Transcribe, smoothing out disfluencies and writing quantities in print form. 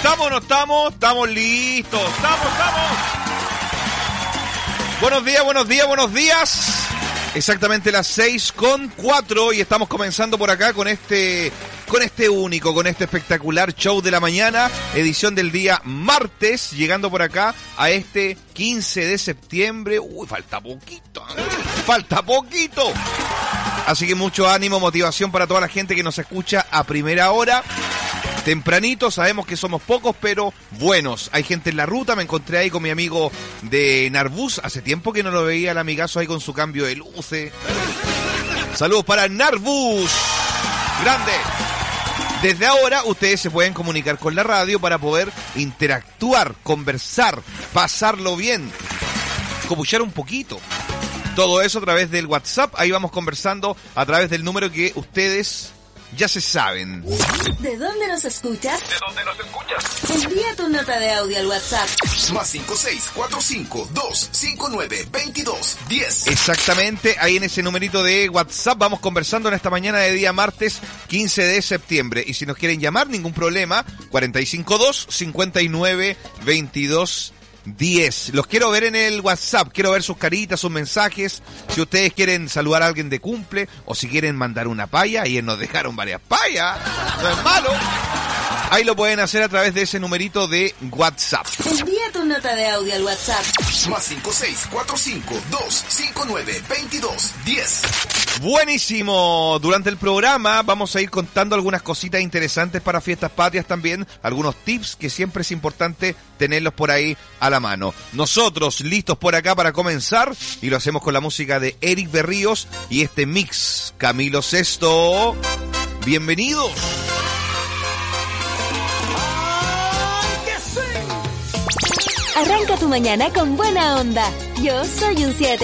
¿Estamos o no estamos? Estamos listos. Estamos. Buenos días. Exactamente las 6:04 y estamos comenzando por acá con este espectacular show de la mañana, edición del día martes, llegando por acá a este 15 de septiembre. Uy, falta poquito. Así que mucho ánimo, motivación para toda la gente que nos escucha a primera hora. Tempranito, sabemos que somos pocos, pero buenos. Hay gente en la ruta, me encontré ahí con mi amigo de Narbus. Hace tiempo que no lo veía el amigazo ahí con su cambio de luces. Saludos para Narbus. Grande. Desde ahora ustedes se pueden comunicar con la radio para poder interactuar, conversar, pasarlo bien, copuchar un poquito. Todo eso a través del WhatsApp. Ahí vamos conversando a través del número que ustedes ya se saben. ¿De dónde nos escuchas? Envía tu nota de audio al WhatsApp. Más 5645-259-2210. Exactamente, ahí en ese numerito de WhatsApp vamos conversando en esta mañana de día martes 15 de septiembre. Y si nos quieren llamar, ningún problema, 452-59-2210. Los quiero ver en el WhatsApp, quiero ver sus caritas, sus mensajes. Si ustedes quieren saludar a alguien de cumple o si quieren mandar una paya, ayer nos dejaron varias payas, no es malo. Ahí lo pueden hacer a través de ese numerito de WhatsApp. Envía tu nota de audio al WhatsApp. Más 5645-259-2210. Buenísimo. Durante el programa vamos a ir contando algunas cositas interesantes para fiestas patrias también, algunos tips que siempre es importante tenerlos por ahí a la mano. Nosotros listos por acá para comenzar y lo hacemos con la música de Eric Berríos y este mix Camilo Sesto. Bienvenidos. Arranca tu mañana con buena onda. Yo soy un 7.